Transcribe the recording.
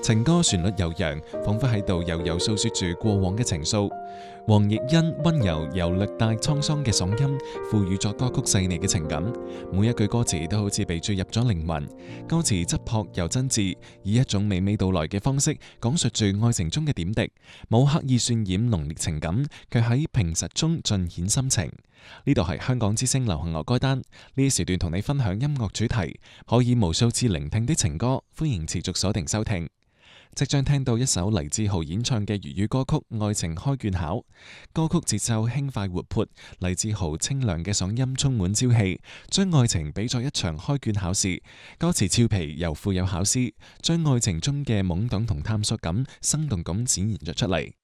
情歌旋律悠揚，仿佛喺度悠悠訴說住過往嘅情愫。黃奕欣溫柔又略帶滄桑嘅嗓音，賦予咗歌曲細膩嘅情感。每一句歌詞都好似被注入咗靈魂，歌詞質樸又真摯，以一種娓娓道來嘅方式講述住愛情中嘅點滴，冇刻意渲染濃烈情感，卻喺平實中盡顯心情。呢度係香港之聲流行樂歌單，呢時段同你分享音樂主題，可以無數次聆聽的情歌，歡迎持續鎖定收聽。即將聽到一首黎志豪演唱嘅粵語歌曲《愛情開卷考》，歌曲節奏輕快活潑，黎志豪清亮嘅嗓音充滿朝氣，將愛情比作一場開卷考試。歌詞俏皮又富有巧思，將愛情中嘅懵懂同探索感生動咁展現咗出嚟。